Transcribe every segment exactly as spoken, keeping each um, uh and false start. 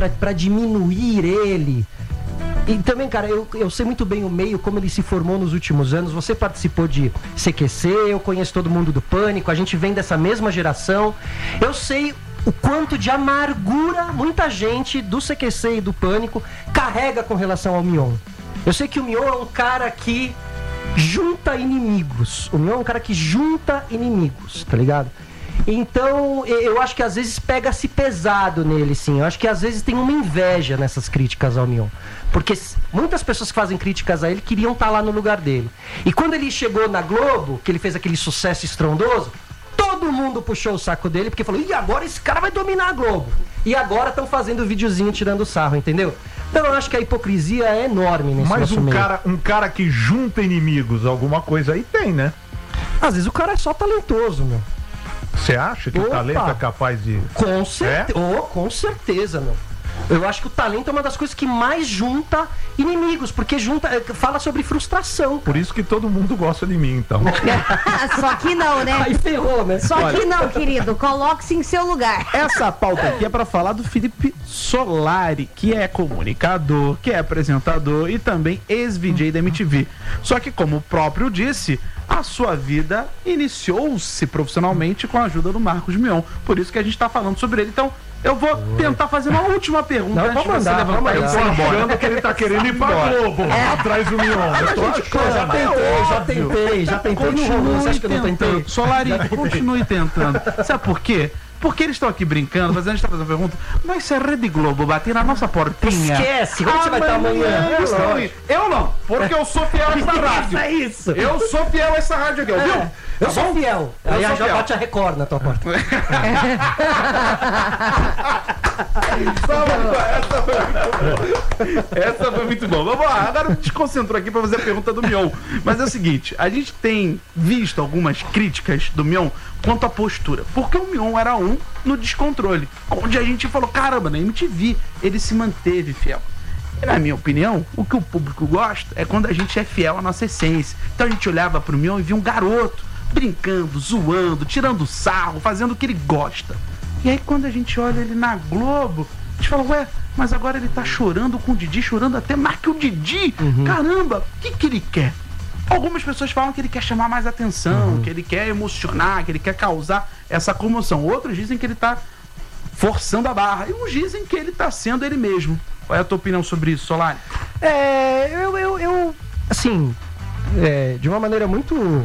pra, pra diminuir ele. E também, cara, eu, eu sei muito bem o meio, como ele se formou nos últimos anos. Você participou de C Q C, eu conheço todo mundo do Pânico, a gente vem dessa mesma geração. Eu sei o quanto de amargura muita gente do C Q C e do Pânico carrega com relação ao Mion. Eu sei que o Mion é um cara que junta inimigos. O Mion é um cara que junta inimigos, tá ligado? Então, eu acho que às vezes pega-se pesado nele, sim. Eu acho que às vezes tem uma inveja nessas críticas ao Mion. Porque muitas pessoas que fazem críticas a ele queriam estar lá no lugar dele. E quando ele chegou na Globo, que ele fez aquele sucesso estrondoso, todo mundo puxou o saco dele, porque falou, e agora esse cara vai dominar a Globo. E agora estão fazendo videozinho tirando sarro, entendeu? Então eu acho que a hipocrisia é enorme nesse Mas um meio. cara, um cara que junta inimigos, alguma coisa aí tem, né? Às vezes o cara é só talentoso, meu. Você acha que Opa. o talento é capaz de... Com, certe... É? oh, com certeza, meu. Eu acho que o talento é uma das coisas que mais junta inimigos, porque junta, fala sobre frustração. Por isso que todo mundo gosta de mim, então. Só que não, né? Aí ferrou, né? Só Olha. que não, querido. Coloque-se em seu lugar. Essa pauta aqui é pra falar do Felipe Solari, que é comunicador, que é apresentador e também ex-V J da M T V. Só que, como o próprio disse, a sua vida iniciou-se profissionalmente com a ajuda do Marcos Mion. Por isso que a gente tá falando sobre ele. Então, eu vou tentar fazer uma última pergunta Não, antes de pode você mandar, levantar pode e mandar. sair Eu tô embora. achando que ele tá querendo ir pra Globo, atrás do Mion. Eu tô achando. Já tentei, já tentei, já tentei. Não rolou, você acha que eu não tentei? tentando. Solari, continue tentando. Sabe por quê? Porque eles estão aqui brincando, mas a gente tá fazendo a pergunta, mas se a Rede Globo bater na nossa portinha... Esquece, como você vai estar amanhã? Eu, estou aí. Eu não, porque eu sou fiel a essa rádio. É isso. Eu sou fiel a essa rádio aqui, viu? Eu Tá sou bom? fiel. Eu Aí sou já fiel. bate a Record na tua porta. Essa foi muito boa. Essa foi muito boa. Vamos lá, agora te concentrou aqui pra fazer a pergunta do Mion. Mas é o seguinte, a gente tem visto algumas críticas do Mion quanto à postura. Porque o Mion era um no descontrole. Onde a gente falou, caramba, na M T V ele se manteve fiel. E na minha opinião, o que o público gosta é quando a gente é fiel à nossa essência. Então a gente olhava pro Mion e via um garoto brincando, zoando, tirando sarro, fazendo o que ele gosta. E aí quando a gente olha ele na Globo, a gente fala, ué, mas agora ele tá chorando com o Didi, chorando até mais que o Didi. Uhum. Caramba, o que que ele quer? Algumas pessoas falam que ele quer chamar mais atenção, uhum. que ele quer emocionar, que ele quer causar essa comoção. Outros dizem que ele tá forçando a barra. E uns dizem que ele tá sendo ele mesmo. Qual é a tua opinião sobre isso, Solari? É, eu, eu, eu assim, é, de uma maneira muito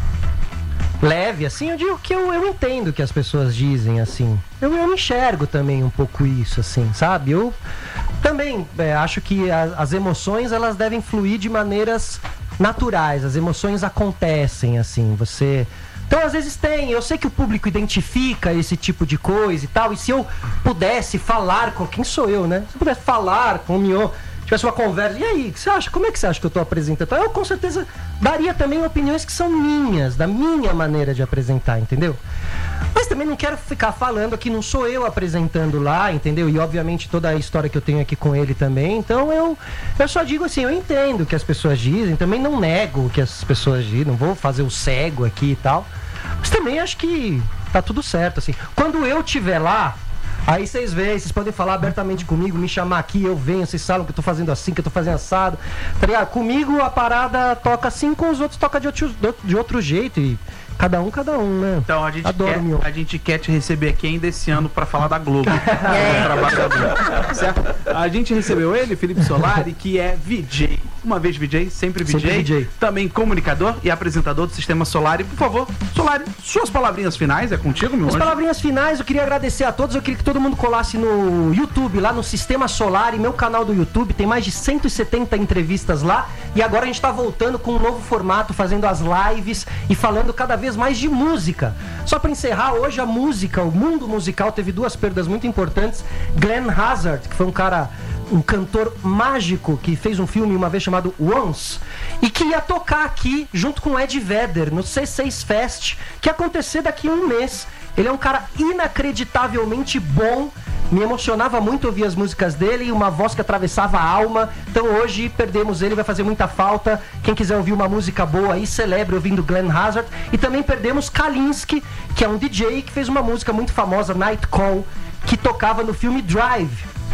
leve, assim, eu digo que eu, eu entendo que as pessoas dizem, assim. Eu, eu enxergo também um pouco isso, assim, sabe? Eu também é, acho que a, as emoções, elas devem fluir de maneiras naturais. As emoções acontecem, assim, você... Então, às vezes tem, eu sei que o público identifica esse tipo de coisa e tal, e se eu pudesse falar com... Quem sou eu, né? Se eu pudesse falar com o Mion, tivesse uma conversa, e aí, o que você acha? Como é que você acha que eu tô apresentando? Eu, com certeza, daria também opiniões que são minhas, da minha maneira de apresentar, entendeu? Mas também não quero ficar falando aqui, não sou eu apresentando lá, entendeu? E, obviamente, toda a história que eu tenho aqui com ele também, então eu, eu só digo assim, eu entendo o que as pessoas dizem, também não nego o que as pessoas dizem, não vou fazer o cego aqui e tal, mas também acho que tá tudo certo, assim. Quando eu estiver lá, aí vocês veem, vocês podem falar abertamente comigo, me chamar aqui, eu venho, vocês falam que eu tô fazendo assim, que eu tô fazendo assado, tá ligado? Comigo a parada toca assim, com os outros toca de outro, de outro jeito, e cada um, cada um, né? Então a gente, Adoro, quer, meu. a gente quer te receber aqui ainda esse ano pra falar da Globo. É. Trabalho da Globo, certo? A gente recebeu ele, Felipe Solari, que é V J. Uma vez V J, sempre V J. Sempre V J. Também comunicador e apresentador do Sistema Solari. Por favor, Solari, suas palavrinhas finais, é contigo, meu As anjo? palavrinhas finais, eu queria agradecer a todos. Eu queria que todo mundo colasse no YouTube, lá no Sistema Solar, e meu canal do YouTube. Tem mais de cento e setenta entrevistas lá. E agora a gente tá voltando com um novo formato, fazendo as lives e falando cada vez mais de música. Só pra encerrar, hoje a música, o mundo musical teve duas perdas muito importantes. Glenn Hazard, que foi um cara... um cantor mágico que fez um filme uma vez chamado Once e que ia tocar aqui junto com Ed Vedder no C seis Fest, que ia acontecer daqui a um mês. Ele é um cara inacreditavelmente bom, me emocionava muito ouvir as músicas dele e uma voz que atravessava a alma. Então hoje perdemos ele, vai fazer muita falta. Quem quiser ouvir uma música boa aí, celebre ouvindo Glenn Hazard. E também perdemos Kalinske, que é um D J que fez uma música muito famosa, Night Call, que tocava no filme Drive.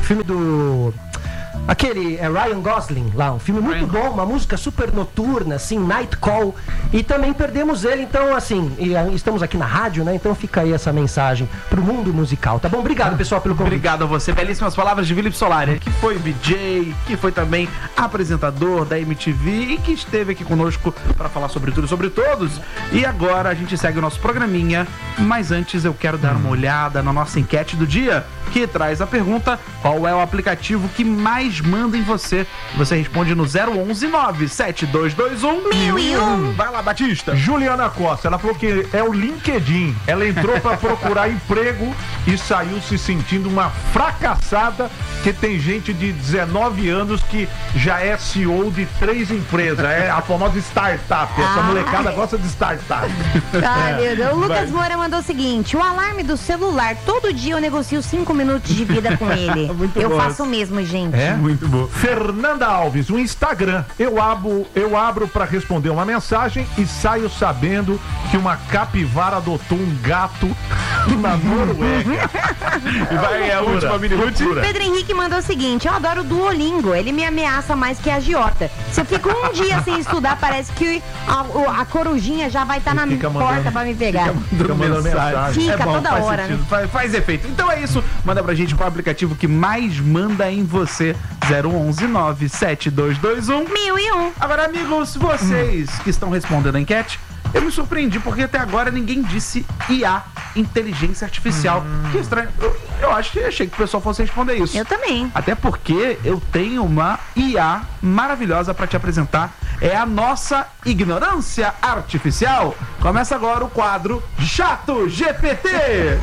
filme do... Aquele é Ryan Gosling lá, um filme muito bom, uma música super noturna, assim, Night Call. E também perdemos ele, então, assim, e, uh, estamos aqui na rádio, né? Então fica aí essa mensagem pro mundo musical, tá bom? Obrigado, pessoal, pelo convite. Obrigado a você. Belíssimas palavras de Felipe Solari, que foi D J, que foi também apresentador da M T V e que esteve aqui conosco para falar sobre tudo e sobre todos. E agora a gente segue o nosso programinha, mas antes eu quero dar uma olhada na nossa enquete do dia, que traz a pergunta: qual é o aplicativo que mais manda em você? Você responde no zero onze nove sete dois dois um mil e um. Vai lá, Batista. Juliana Costa, ela falou que é o LinkedIn. Ela entrou pra procurar emprego e saiu se sentindo uma fracassada, que tem gente de dezenove anos que já é C E O de três empresas. É a famosa startup. Essa Ah. molecada gosta de startup. Ai, meu Deus. O Lucas Vai. Moura mandou o seguinte: o alarme do celular, todo dia eu negocio cinco minutos de vida com ele. Muito eu bom. faço o mesmo, gente. É? Muito bom. Fernanda Alves, o Instagram. Eu abro, eu abro para responder uma mensagem e saio sabendo que uma capivara adotou um gato na Noruega. E vai é a última mini Ruth. Pedro Henrique mandou o seguinte: eu adoro o Duolingo, ele me ameaça mais que a agiota. Se eu fico um dia sem estudar, parece que a, o- a corujinha já vai estar na Fica mandando- porta pra me pegar. Fica mandando mensagem. Fica É bom, toda faz hora, sentido, né? faz, faz efeito. Então é isso. Manda pra gente qual é o aplicativo que mais manda em você. zero onze nove sete dois dois um. Mil e um. Agora, amigos, vocês que estão respondendo a enquete, eu me surpreendi porque até agora ninguém disse I A, inteligência artificial. Que estranho. Eu, eu acho que achei que o pessoal fosse responder isso. Eu também. Até porque eu tenho uma I A maravilhosa pra te apresentar. É a nossa ignorância artificial. Começa agora o quadro Chato G P T.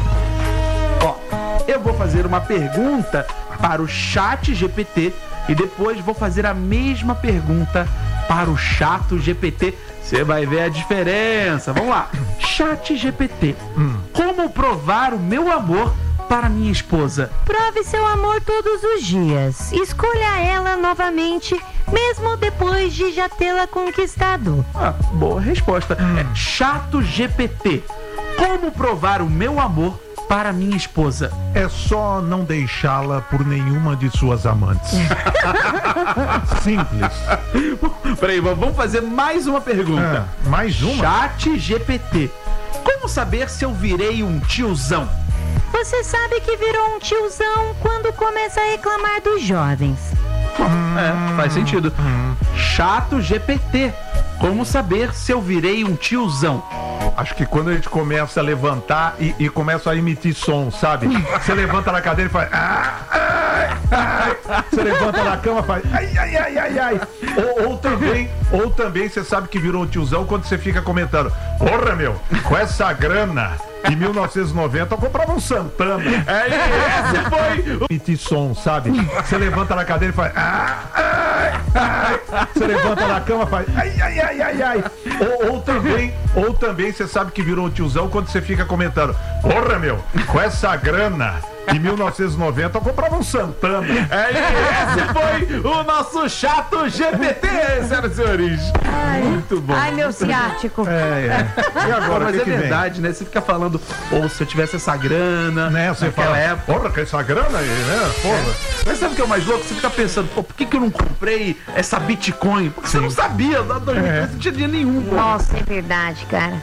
Ó, eu vou fazer uma pergunta para o Chat G P T e depois vou fazer a mesma pergunta para o Chato G P T. Você vai ver a diferença. Vamos lá. Chat G P T. Como provar o meu amor para minha esposa? Prove seu amor todos os dias. Escolha ela novamente, mesmo depois de já tê-la conquistado. Ah, boa resposta. É Chato G P T. Como provar o meu amor para minha esposa? É só não deixá-la por nenhuma de suas amantes. Simples. Peraí, vamos fazer mais uma pergunta. É, mais uma? Chat G P T. Como saber se eu virei um tiozão? Você sabe que virou um tiozão quando começa a reclamar dos jovens. É, faz sentido. Chato G P T. Como saber se eu virei um tiozão? Acho que quando a gente começa a levantar e, e começa a emitir som, sabe? Você levanta na cadeira e faz... "Ah, ai, ai". Você levanta na cama e faz... Ai, ai, ai, ai, ai. Ou, ou também, ou também você sabe que virou um tiozão quando você fica comentando: porra, meu, com essa grana... Em mil novecentos e noventa eu comprava um Santana. É, esse foi o... Emitir som, sabe? Você levanta na cadeira e faz... "Ah, ai, ai". Você levanta na cama e faz... Ai, ai, ai, ai, ai. Ou, ou também, ou também você sabe que virou um tiozão quando você fica comentando: porra, meu, com essa grana... Em mil novecentos e noventa eu comprava um Santana. É, esse foi o nosso Chato G P T, senhoras e senhores. Muito bom. Ai, meu ciático. É, é. E agora, Mas o que é que vem? verdade, né? Você fica falando, ou se eu tivesse essa grana, Né, você naquela fala, época. porra, com essa grana aí, né? Porra. Mas sabe o que é o mais louco? Você fica pensando, pô, por que, que eu não comprei essa Bitcoin? Porque você não sabia, lá em dois mil e treze não tinha dinheiro nenhum, pô. Nossa, é verdade, cara.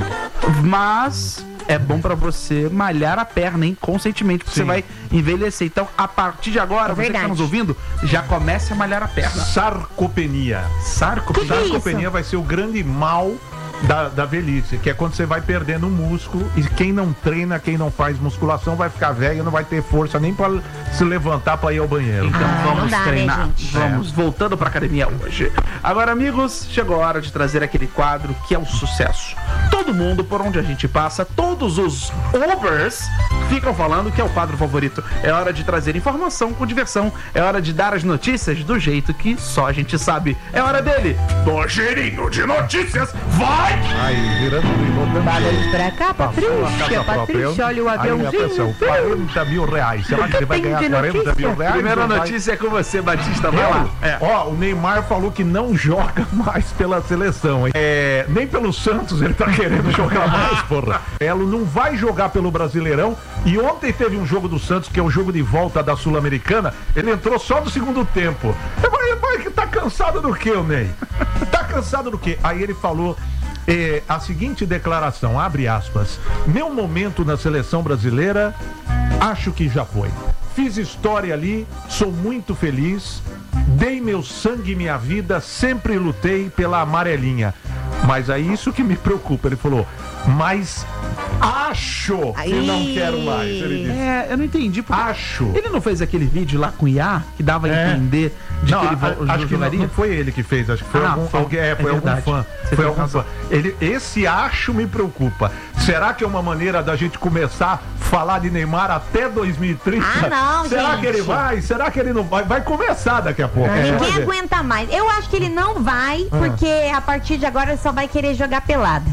Mas é bom pra você malhar a perna, hein? Conscientemente, porque Sim. você vai envelhecer. Então, a partir de agora, É você que tá verdade. nos ouvindo, já comece a malhar a perna. Sarcopenia. Sarco? Que que é isso? Sarcopenia vai ser o grande mal da, da velhice, que é quando você vai perdendo o músculo e quem não treina, quem não faz musculação vai ficar velho e não vai ter força nem pra se levantar pra ir ao banheiro. Então Ah, vamos não dá, né, treinar. gente? Vamos voltando pra academia hoje. Agora, amigos, chegou a hora de trazer aquele quadro que é um sucesso. Todo mundo, por onde a gente passa, todos os Ubers ficam falando que é o quadro favorito. É hora de trazer informação com diversão. É hora de dar as notícias do jeito que só a gente sabe. É hora dele. Do Girinho de Notícias. Vai! Aí, virando e voltando. Barulhos pra cá, Passou a Patrícia. casa própria. Patrícia, olha o Aí, aviãozinho. atenção, quarenta mil reais. Será que ele vai Tem ganhar de quarenta mil notícia? reais? Primeira ou vai- notícia é com você, Batista. Vai lá. É. Ó, o Neymar falou que não joga mais pela seleção, hein? É, nem pelo Santos ele tá querendo querendo jogar mais, porra. Elo não vai jogar pelo Brasileirão. E ontem teve um jogo do Santos, que é o jogo de volta da Sul-Americana. Ele entrou só no segundo tempo. Eu falei, mas tá cansado do quê, o Ney? Tá cansado do quê? Aí ele falou eh, a seguinte declaração, abre aspas. Meu momento na seleção brasileira, acho que já foi. Fiz história ali, sou muito feliz. Dei meu sangue e minha vida, sempre lutei pela amarelinha. Mas é isso que me preocupa. Ele falou, mas acho que não quero mais. Ele disse. É, eu não entendi. Porque acho. Ele não fez aquele vídeo lá com o I A que dava a É. entender de Não, que ele a- vo- acho que não, jogaria? não foi ele que fez, acho que foi Ah, algum, foi- alguém, é, foi é algum verdade. fã. Você Foi tem algum razão. fã. Ele, esse acho me preocupa. Será que é uma maneira da gente começar a falar de Neymar até dois mil e trinta? Ah, não, Será gente. que ele vai? Será que ele não vai? Vai começar daqui a pouco. Ninguém Você vai ver. aguenta mais. Eu acho que ele não vai, porque a partir de agora ele só vai querer jogar pelada.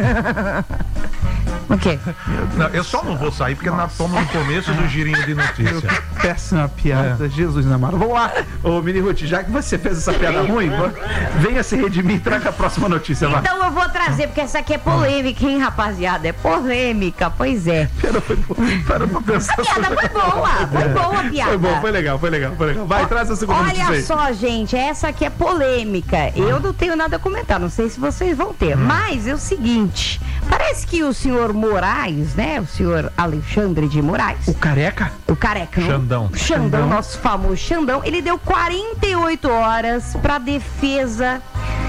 O quê? Não, eu só não vou sair porque nós estamos no começo do girinho de notícia. Péssima piada, Jesus amado. Vamos lá, ô Mini Ruth, já que você fez essa piada ruim, va- venha se redimir e traga a próxima notícia lá. Então eu vou trazer, porque essa aqui é polêmica, hein, rapaziada? É polêmica, pois é. Para pra pensar. A piada foi boa, foi boa a piada. Foi bom, foi legal, foi legal, foi legal. Vai, traz a segunda notícia Olha aí. só, gente, essa aqui é polêmica. Eu não tenho nada a comentar, não sei se vocês vão ter. Mas é o seguinte, parece que o senhor Moraes, né, o senhor Alexandre de Moraes, O careca? o careca, não? Xandão. Xandão, Xandão. nosso famoso Xandão, ele deu quarenta e oito horas pra defesa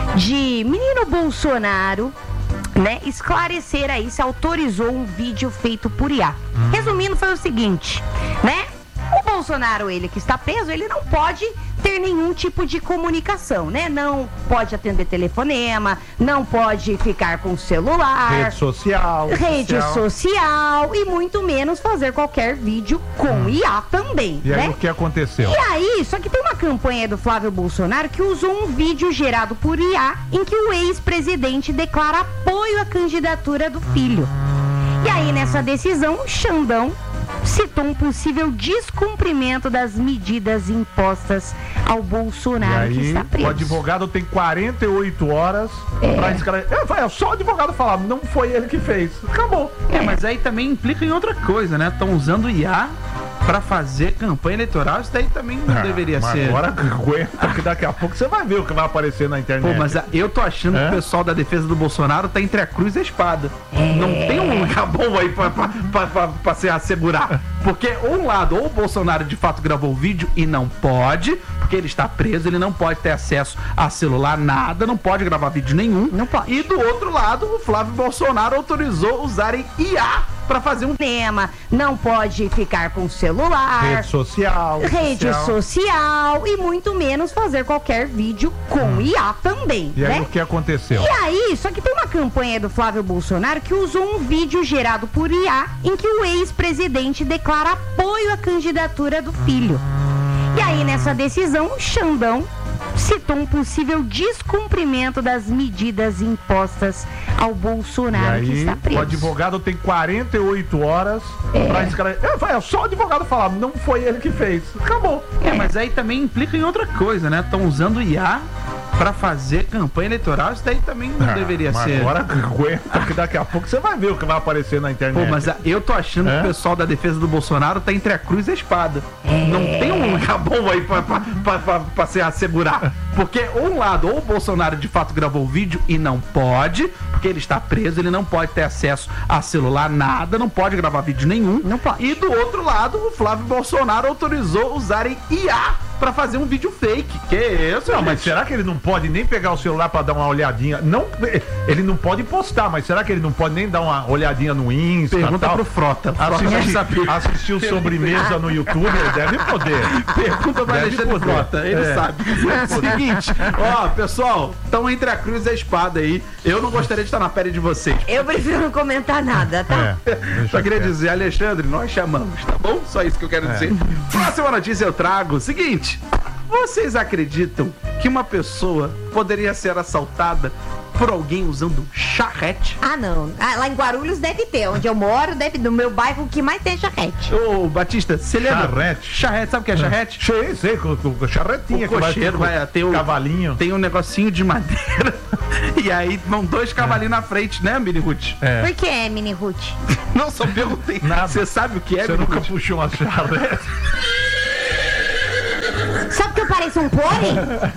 de menino Bolsonaro, né, esclarecer aí se autorizou um vídeo feito por I A. Resumindo, foi o seguinte, né? O Bolsonaro, ele que está preso, ele não pode ter nenhum tipo de comunicação, né? Não pode atender telefonema, não pode ficar com celular, Rede social. rede social. social e muito menos fazer qualquer vídeo com I A também, E aí né? o que aconteceu? E aí, só que tem uma campanha do Flávio Bolsonaro que usou um vídeo gerado por I A em que o ex-presidente declara apoio à candidatura do filho. E aí, nessa decisão, o Xandão citou um possível descumprimento das medidas impostas ao E Bolsonaro, que aí, está preso. o advogado tem quarenta e oito horas pra esclarecer. É, é só o advogado falar, não foi ele que fez. Acabou. É, mas aí também implica em outra coisa, né? Estão usando I A pra fazer campanha eleitoral, isso daí também não Ah, deveria mas ser. Agora aguenta que daqui a pouco você vai ver o que vai aparecer na internet. Pô, mas a- eu tô achando É? que o pessoal da defesa do Bolsonaro tá entre a cruz e a espada. Não tem um lugar bom aí pra, pra, pra, pra, pra se assegurar. Porque, um lado, ou o Bolsonaro de fato gravou o vídeo e não pode, porque ele está preso, ele não pode ter acesso a celular, nada, não pode gravar vídeo nenhum. Não pode. E do outro lado, o Flávio Bolsonaro autorizou usarem I A pra fazer um Cinema, não pode ficar com celular, Rede social. rede social. social e muito menos fazer qualquer vídeo com I A também, E aí né? o que aconteceu? E aí, só que tem uma campanha do Flávio Bolsonaro que usou um vídeo gerado por I A em que o ex-presidente declara apoio à candidatura do filho. E aí, nessa decisão, o Xandão citou um possível descumprimento das medidas impostas ao E Bolsonaro, que aí, está o preso. advogado tem quarenta e oito horas pra esclarecer. É, é só o advogado falar, não foi ele que fez. Acabou. É, mas aí também implica em outra coisa, né? Estão usando I A pra fazer campanha eleitoral, isso daí também não Ah, deveria mas ser. Agora aguenta que daqui a pouco você vai ver o que vai aparecer na internet. Pô, mas a- eu tô achando É? que o pessoal da defesa do Bolsonaro tá entre a cruz e a espada. Não tem um lugar bom aí pra, pra, pra, pra, pra se assegurar. Porque, um lado, ou o Bolsonaro de fato gravou o vídeo e não pode, porque ele está preso, ele não pode ter acesso a celular, nada, não pode gravar vídeo nenhum. Não pode. E do outro lado, o Flávio Bolsonaro autorizou usarem I A pra fazer um vídeo fake. Que isso, Não, mas gente? será que ele não pode nem pegar o celular pra dar uma olhadinha? Não, ele não pode postar, mas será que ele não pode nem dar uma olhadinha no Insta? Pergunta tal? pro Frota. Frota deve Assistir, saber. assistir o sobremesa no YouTube, ele deve poder. Pergunta pra Deve Alexandre poder. Frota, ele É. sabe. Seguinte, ó, pessoal, estão entre a cruz e a espada aí. Eu não gostaria de estar na pele de vocês. Eu prefiro não comentar nada, tá? É, deixa Só queria quieto. dizer, Alexandre, nós chamamos, tá bom? Só isso que eu quero É. dizer. Próxima notícia eu trago. Seguinte, vocês acreditam que uma pessoa poderia ser assaltada por alguém usando charrete? Ah, não. Ah, lá em Guarulhos deve ter. Onde eu moro, deve no meu bairro, o que mais tem é charrete. Ô, Batista, você lembra? Charrete. Charrete, sabe o que é charrete? Sei, sei, com, com charretinha. O cocheiro, que vai, vai, tem o cavalinho. Tem um negocinho de madeira. E aí vão dois cavalinhos na frente, né, Mini Ruth? É. Por que é, Mini Ruth? Não, só perguntei. Nada. Você sabe o que é, Você Mini nunca Ruth? puxou uma charrete? Sabe que eu pareço um pônei?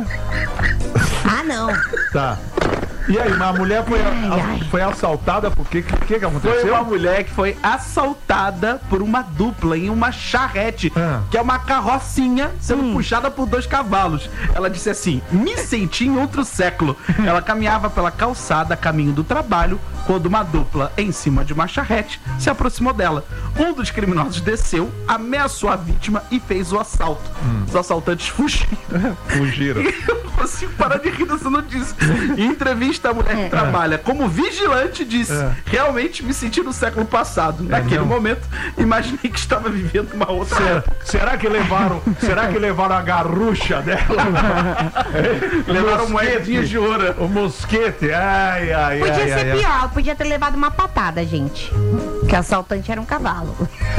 Ah, não. Tá. E aí, mas a mulher foi, Ai, ai. foi assaltada por quê? O que, que, que aconteceu? Foi uma mulher que foi assaltada por uma dupla em uma charrete, Ah. que é uma carrocinha sendo puxada por dois cavalos. Ela disse assim: me senti em outro século. Ela caminhava pela calçada a caminho do trabalho quando uma dupla em cima de uma charrete se aproximou dela. Um dos criminosos desceu, ameaçou a vítima e fez o assalto. Os assaltantes fugiram. Fugiram. Eu não consigo parar de rir dessa notícia. Em entrevista, a mulher que trabalha como vigilante disse: realmente me senti no século passado. Naquele mesmo? momento, imaginei que estava vivendo uma outra Será, época. será que levaram, será que levaram a garrucha dela? Levaram mosquete. moedinhas de ouro. O mosquete, ai, ai, Podia ai, ser ai, ai. pior, podia ter levado uma patada, gente. Que assaltante era um cavalo.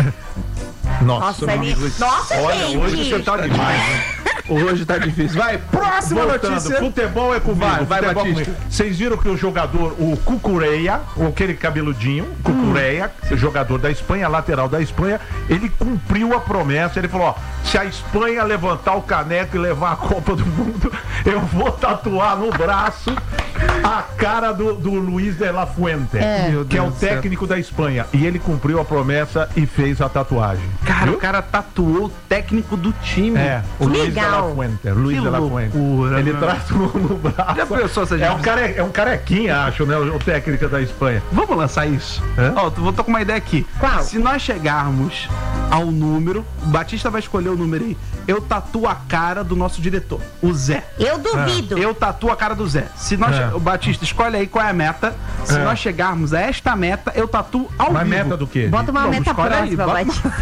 Nossa, Nossa, meu ele... amigo. Nossa, Olha, gente! hoje você tá demais, né? Hoje tá difícil. Vai, próxima Voltando, notícia. futebol é comigo. Vai, vai, futebol é Batista. comigo. Vocês viram que o jogador, o Cucureia, ou aquele cabeludinho, Cucureia, Hum. jogador da Espanha, lateral da Espanha, ele cumpriu a promessa. Ele falou: ó, se a Espanha levantar o caneco e levar a Copa do Mundo, eu vou tatuar no braço a cara do, do Luiz de la Fuente, Meu que é Deus o do céu. técnico da Espanha. E ele cumpriu a promessa e fez a tatuagem. Cara, Viu? o cara tatuou o técnico do time. É, o Luiz de Legal. la Fuente. Luiz Que de la Fuente. loucura, Ele né? tatuou no braço. Já pensou se a gente É um, care... é um carequinha, acho, né? O técnico da Espanha. Vamos lançar isso? Hã? Ó, vou tô com uma ideia aqui. Qual? Se nós chegarmos ao número, o Batista vai escolher o número aí. Eu tatuo a cara do nosso diretor, o Zé. Eu duvido. Eu tatuo a cara do Zé. Se nós, É. che- o Batista, escolhe aí qual é a meta. Se É. nós chegarmos a esta meta, eu tatuo ao Mas vivo. meta do quê? Bota uma Vamos, meta escolhe aí, próxima, bota-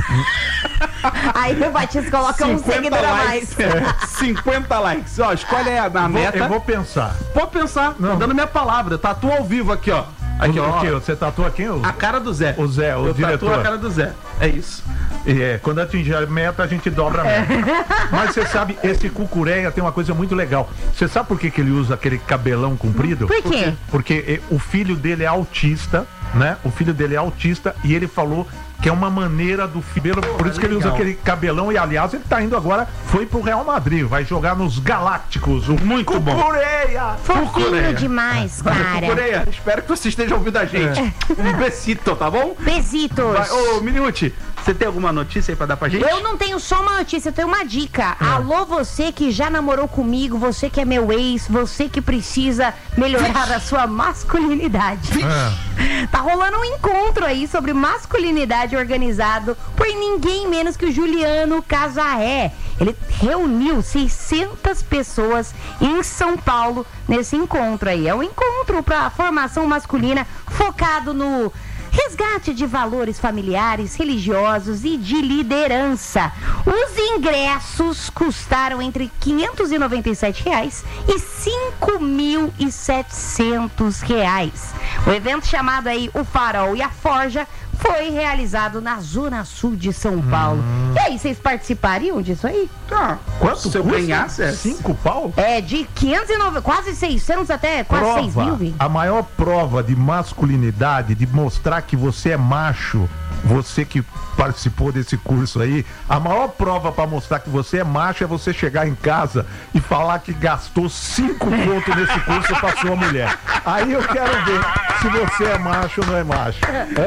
Batista. Aí o Batista coloca um seguidor a mais. likes. É, cinquenta likes. Ó, escolhe aí a, a Vou- meta. eu vou pensar. Pode pensar. Não. Tô dando minha palavra. Tatua ao vivo aqui, ó. Aqui, o, ó. o quê? Você tatua quem? O, A cara do Zé. o Zé, o eu diretor. tatuo a cara do Zé. É isso. É, quando atingir a meta, a gente dobra a meta. Mas você sabe, esse Cucureia tem uma coisa muito legal. Você sabe por que, que ele usa aquele cabelão comprido? Por quê? Porque eh, o filho dele é autista, né? O filho dele é autista e ele falou que é uma maneira do filho. Por isso que ele usa legal. aquele cabelão e, aliás, ele tá indo agora, foi pro Real Madrid, vai jogar nos Galácticos. O Muito bom. Cucureia! Fofinho Cucureia. demais, cara. Coreia, espero que você esteja ouvindo a gente. Um besito, tá bom? Besitos. Vai, ô, Minuti, você tem alguma notícia aí pra dar pra gente? Eu não tenho só uma notícia, eu tenho uma dica. Alô, você que já namorou comigo, você que é meu ex, você que precisa melhorar a sua masculinidade. Tá rolando um encontro aí sobre masculinidade organizado por ninguém menos que o Juliano Casarré. Ele reuniu seiscentas pessoas em São Paulo nesse encontro aí. É um encontro para formação masculina focado no resgate de valores familiares, religiosos e de liderança. Os ingressos custaram entre quinhentos e noventa e sete reais e cinco mil e setecentos reais. O evento chamado aí O Farol e a Forja foi realizado na Zona Sul de São Paulo. E aí, vocês participariam disso aí? Tá. Quanto Se eu custa? ganhasse, é Cinco pau? É de quinhentos e noventa, quase seiscentos até quase seis mil. Prova, Vi. a maior prova de masculinidade, de mostrar que você é macho, você que participou desse curso aí, a maior prova pra mostrar que você é macho é você chegar em casa e falar que gastou cinco pontos nesse curso pra sua mulher. Aí eu quero ver se você é macho ou não é macho.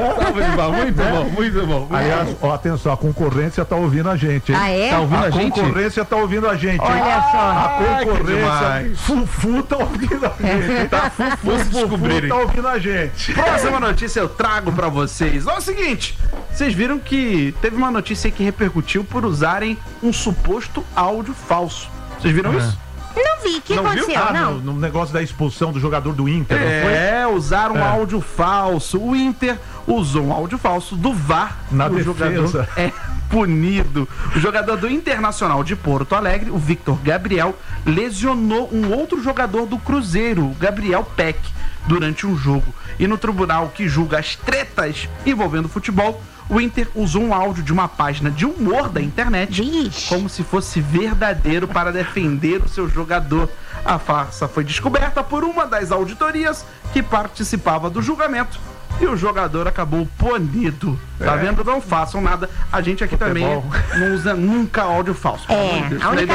É? Muito bom, muito bom. Aliás, ó, atenção, a concorrência tá ouvindo a gente, hein? Ah, é? Tá ouvindo a A gente? concorrência tá ouvindo a gente, hein? Olha só. A que concorrência, demais. Fufu tá ouvindo a gente. Tá Fufu, se Fufu descobrirem. tá ouvindo a gente. Próxima notícia eu trago pra vocês. É o seguinte, vocês viram que teve uma notícia aí que repercutiu por usarem um suposto áudio falso. Vocês viram isso? Não vi, o que Não viu? aconteceu? Ah, não. no, no negócio da expulsão do jogador do Inter, não foi? É, usaram um É. áudio falso. O Inter usou um áudio falso do V A R. Na o defesa. jogador é punido. O jogador do Internacional de Porto Alegre, o Victor Gabriel, lesionou um outro jogador do Cruzeiro, o Gabriel Peck. durante um jogo. E no tribunal que julga as tretas envolvendo futebol, o Inter usou um áudio de uma página de humor da internet Vixe. como se fosse verdadeiro para defender o seu jogador. A farsa foi descoberta por uma das auditorias que participava do julgamento e o jogador acabou punido. Tá É. vendo? Não façam nada. A gente aqui Futebol. também não usa nunca áudio falso. É, Pelo amor de Deus. a única